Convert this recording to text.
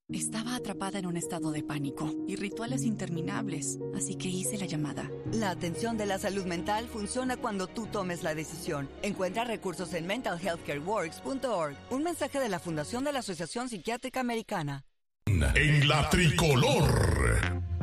Estaba atrapada en un estado de pánico y rituales interminables, así que hice la llamada. La atención de la salud mental funciona cuando tú tomes la decisión. Encuentra recursos en mentalhealthcareworks.org. Un mensaje de la Fundación de la Asociación Psiquiátrica Americana. En la tricolor.